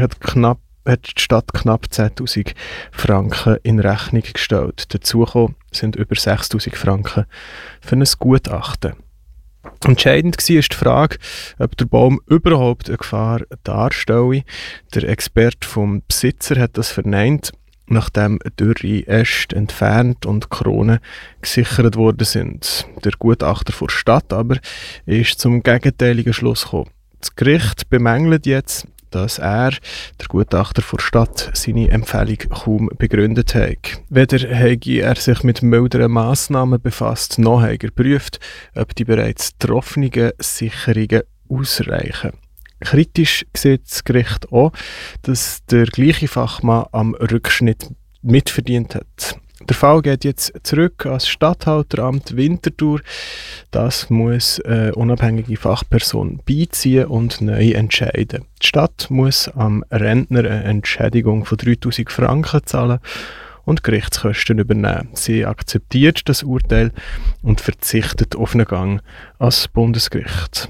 hat die Stadt knapp 10'000 Franken in Rechnung gestellt. Dazu sind über 6'000 Franken für ein Gutachten. Entscheidend war die Frage, ob der Baum überhaupt eine Gefahr darstelle. Der Experte vom Besitzer hat das verneint, nachdem dürre Äste entfernt und Kronen gesichert worden sind. Der Gutachter der Stadt aber ist zum gegenteiligen Schluss gekommen. Das Gericht bemängelt jetzt, dass der Gutachter der Stadt, seine Empfehlung kaum begründet hat. Weder habe er sich mit milderen Massnahmen befasst, noch hat er geprüft, ob die bereits getroffenen Sicherungen ausreichen. Kritisch sieht das Gericht auch, dass der gleiche Fachmann am Rückschnitt mitverdient hat. Der Fall geht jetzt zurück ans Statthalteramt Winterthur. Das muss eine unabhängige Fachperson beiziehen und neu entscheiden. Die Stadt muss am Rentner eine Entschädigung von 3'000 Franken zahlen und Gerichtskosten übernehmen. Sie akzeptiert das Urteil und verzichtet auf einen Gang ans Bundesgericht.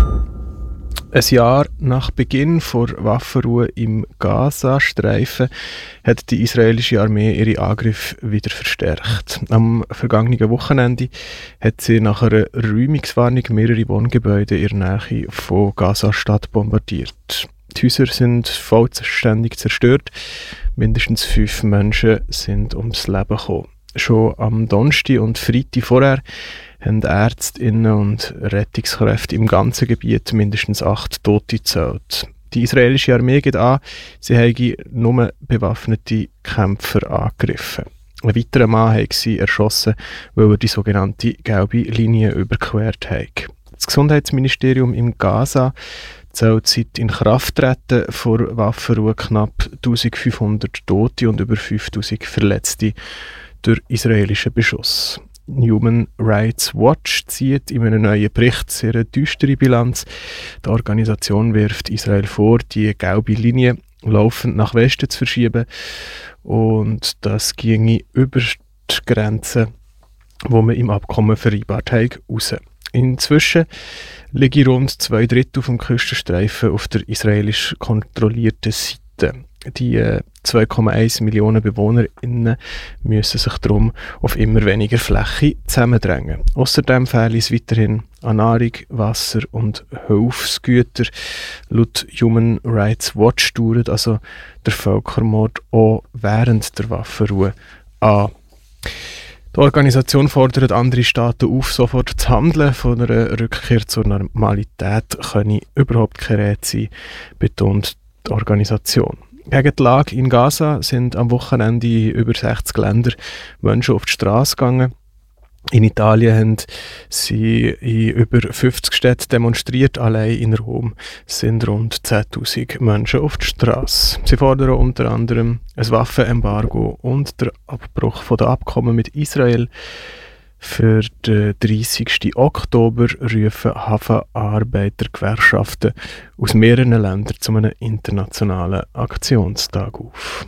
Ein Jahr nach Beginn der Waffenruhe im Gaza-Streifen hat die israelische Armee ihre Angriffe wieder verstärkt. Am vergangenen Wochenende hat sie nach einer Räumungswarnung mehrere Wohngebäude in der Nähe von Gaza-Stadt bombardiert. Die Häuser sind vollständig zerstört. Mindestens 5 Menschen sind ums Leben gekommen. Schon am Donnerstag und Freitag vorher haben Ärztinnen und Rettungskräfte im ganzen Gebiet mindestens 8 Tote gezählt. Die israelische Armee geht an, sie habe nur bewaffnete Kämpfer angegriffen. Ein weiterer Mann hat sie erschossen, weil er die sogenannte gelbe Linie überquert hat. Das Gesundheitsministerium in Gaza zählt seit Inkrafttreten vor Waffenruhe knapp 1500 Tote und über 5000 Verletzte durch israelischen Beschuss. Human Rights Watch zieht in einem neuen Bericht sehr eine düstere Bilanz. Die Organisation wirft Israel vor, die gelbe Linie laufend nach Westen zu verschieben, und das ginge über die Grenzen, die man im Abkommen vereinbart hat, raus. Inzwischen liegen rund 2/3 vom Küstenstreifen auf der israelisch kontrollierten Seite. Die 2,1 Millionen BewohnerInnen müssen sich darum auf immer weniger Fläche zusammendrängen. Außerdem fehlt es weiterhin an Nahrung, Wasser und Hilfsgüter. Laut Human Rights Watch dauert also der Völkermord auch während der Waffenruhe an. Die Organisation fordert andere Staaten auf, sofort zu handeln. Von einer Rückkehr zur Normalität könne überhaupt keine Rede sein, betont die Organisation. Gegen die Lage in Gaza sind am Wochenende in über 60 Ländern Menschen auf die Straße gegangen. In Italien haben sie in über 50 Städten demonstriert. Allein in Rom sind rund 10'000 Menschen auf die Straße. Sie fordern unter anderem ein Waffenembargo und den Abbruch der Abkommen mit Israel. Für den 30. Oktober rufen Hafenarbeitergewerkschaften aus mehreren Ländern zu einem internationalen Aktionstag auf.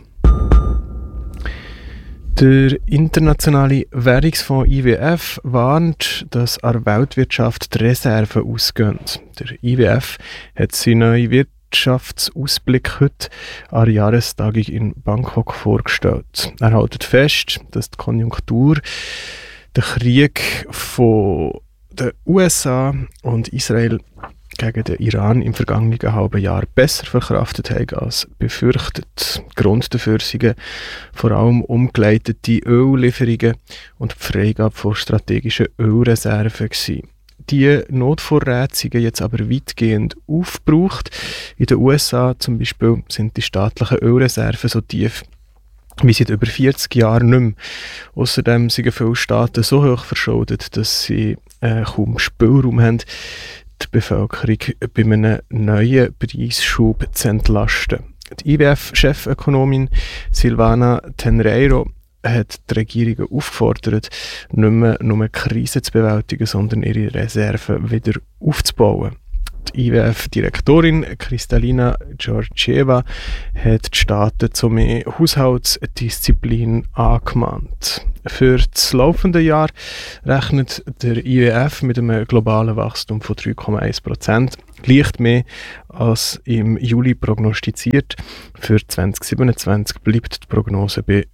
Der internationale Währungsfonds IWF warnt, dass an der Weltwirtschaft die Reserven ausgehen. Der IWF hat seinen neuen Wirtschaftsausblick heute an der Jahrestagung in Bangkok vorgestellt. Er hält fest, dass die Konjunktur den Krieg von den USA und Israel gegen den Iran im vergangenen halben Jahr besser verkraftet haben als befürchtet. Grund dafür sind vor allem umgeleitete Öllieferungen und die Freigabe von strategischen Ölreserven gewesen. Die Notvorräte sind jetzt aber weitgehend aufgebraucht. In den USA zum Beispiel sind die staatlichen Ölreserven so tief wie seit über 40 Jahren nicht mehr. Außerdem sind viele Staaten so hoch verschuldet, dass sie kaum Spielraum haben, die Bevölkerung bei einem neuen Preisschub zu entlasten. Die IWF-Chefökonomin Silvana Tenreiro hat die Regierungen aufgefordert, nicht mehr nur Krisen zu bewältigen, sondern ihre Reserven wieder aufzubauen. Die IWF-Direktorin Kristalina Georgieva hat die Staaten zu mehr Haushaltsdisziplin angemahnt. Für das laufende Jahr rechnet der IWF mit einem globalen Wachstum von 3,1%. leicht mehr als im Juli prognostiziert. Für 2027 bleibt die Prognose bei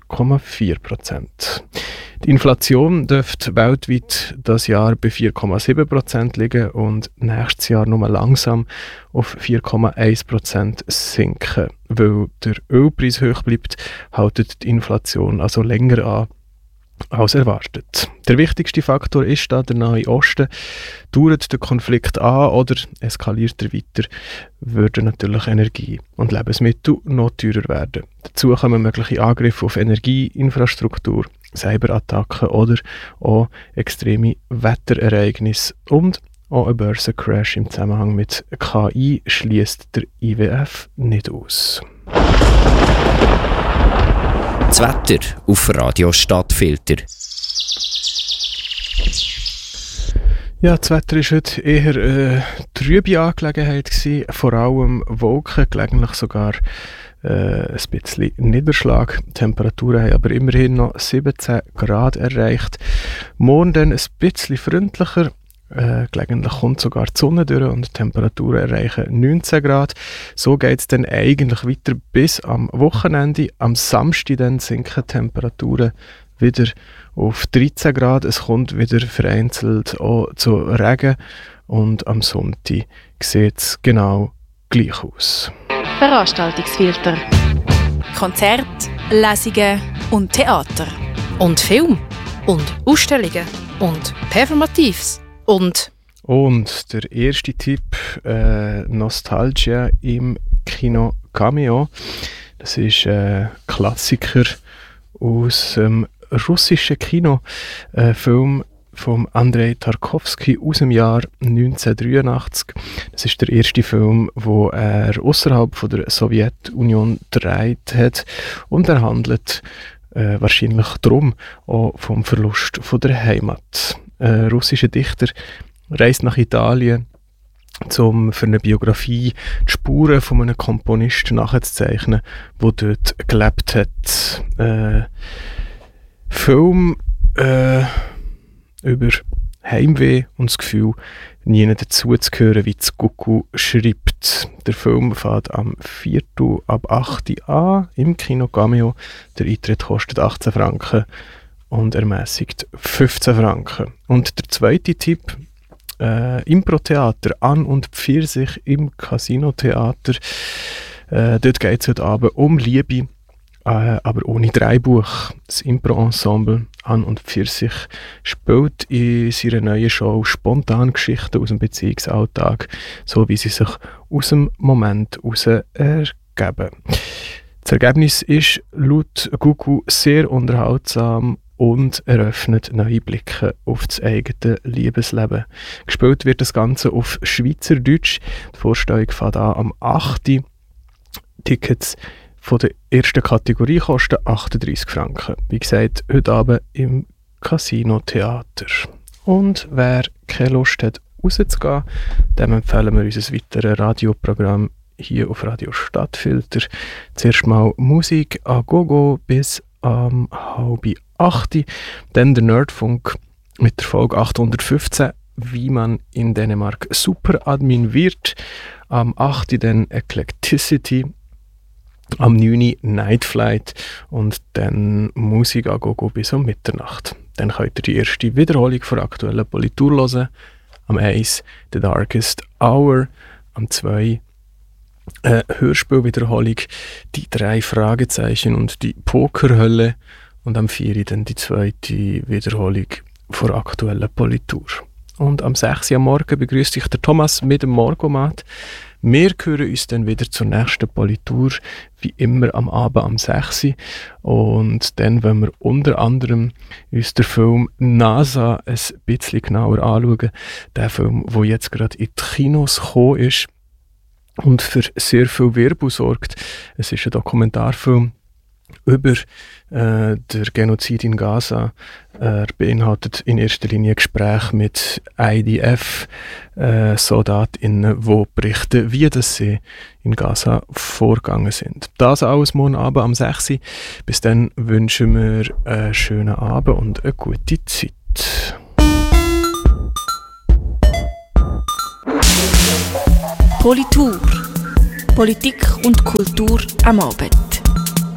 3,4%. Die Inflation dürfte weltweit das Jahr bei 4,7% liegen und nächstes Jahr nur langsam auf 4,1% sinken. Weil der Ölpreis hoch bleibt, hält die Inflation also länger an als erwartet. Der wichtigste Faktor ist da der Nahe Osten. Dauert der Konflikt an oder eskaliert er weiter, würden natürlich Energie und Lebensmittel noch teurer werden. Dazu kommen mögliche Angriffe auf Energieinfrastruktur, Cyberattacken oder auch extreme Wetterereignisse und auch ein Börsencrash im Zusammenhang mit KI schließt der IWF nicht aus. Das Wetter auf Radio Stadtfilter. Ja, das Wetter war heute eher eine trübe Angelegenheit gewesen. Vor allem Wolken, gelegentlich sogar ein bisschen Niederschlag. Die Temperaturen haben aber immerhin noch 17 Grad erreicht. Morgen dann ein bisschen freundlicher. Gelegentlich kommt sogar die Sonne durch und die Temperaturen erreichen 19 Grad. So geht es dann eigentlich weiter bis am Wochenende. Am Samstag dann sinken die Temperaturen wieder auf 13 Grad. Es kommt wieder vereinzelt auch zu Regen und am Sonntag sieht es genau gleich aus. Veranstaltungsfilter. Konzerte, Lesungen und Theater. Und Film. Und Ausstellungen. Und Performatives. Und der erste Tipp, Nostalgia im Kino Cameo. Das ist ein Klassiker aus dem russischen Kino. Ein Film von Andrei Tarkovsky aus dem Jahr 1983. Das ist der erste Film, wo er außerhalb von der Sowjetunion gedreht hat. Und er handelt wahrscheinlich darum auch vom Verlust von der Heimat. Ein russischer Dichter reist nach Italien, um für eine Biografie die Spuren von einem Komponisten nachzuzeichnen, der dort gelebt hat. Film über Heimweh und das Gefühl, nie dazuzugehören, wie Kuku schreibt. Der Film fängt am 4. ab 8. an im Kino Cameo. Der Eintritt kostet 18 Franken und ermäßigt 15 Franken. Und der zweite Tipp, Impro-Theater, An und Pfirsich im Casino-Theater. Dort geht es heute Abend um Liebe, aber ohne Dreibuch. Das Impro-Ensemble An und Pfirsich spielt in seiner neuen Show spontan Geschichten aus dem Beziehungsalltag, so wie sie sich aus dem Moment heraus ergeben. Das Ergebnis ist laut Kuku sehr unterhaltsam und eröffnet neue Blicke auf das eigene Liebesleben. Gespielt wird das Ganze auf Schweizerdeutsch. Die Vorstellung fängt an am 8. Tickets von der ersten Kategorie kosten 38 Franken. Wie gesagt, heute Abend im Casino-Theater. Und wer keine Lust hat, rauszugehen, dem empfehlen wir unser weiteres Radioprogramm hier auf Radio Stadtfilter. Zuerst mal Musik an Gogo bis 7:30. Dann der Nerdfunk mit der Folge 815, wie man in Dänemark Superadmin wird. Am 8. dann Eclecticity. Am 9. Night Flight und dann Musik an Gogo bis um Mitternacht. Dann könnt ihr die erste Wiederholung von aktuellen Politur hören. Am 1 The Darkest Hour. Am 2 Hörspielwiederholung Die 3 Fragezeichen und die Pokerhölle. Und am 4 dann die zweite Wiederholung von aktuellen Politur. Und am 6 am Morgen begrüßt sich der Thomas mit dem Morgomat. Wir hören uns dann wieder zur nächsten Politur, wie immer am Abend am 6. Und dann wollen wir unter anderem uns den Film NASA ein bisschen genauer anschauen. Der Film, der jetzt gerade in die Kinos gekommen ist und für sehr viel Wirbel sorgt. Es ist ein Dokumentarfilm über der Genozid in Gaza. Er beinhaltet in erster Linie Gespräche mit IDF-SoldatInnen, die berichten, wie das sie in Gaza vorgegangen sind. Das alles morgen Abend am 6. Bis dann wünschen wir einen schönen Abend und eine gute Zeit. Politur. Politik und Kultur am Abend.